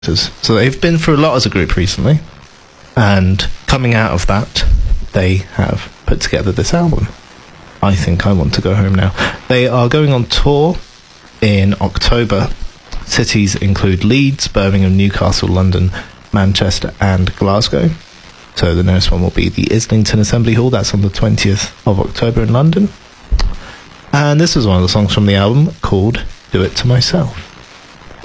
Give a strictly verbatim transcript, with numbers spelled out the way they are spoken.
So they've been through a lot as a group recently, and coming out of that, they have put together this album. I Think I Want to Go Home Now. They are going on tour in October. Cities include Leeds, Birmingham, Newcastle, London, Manchester and Glasgow. So the nearest one will be the Islington Assembly Hall. That's on the twentieth of October in London. And this is one of the songs from the album called Do It To Myself.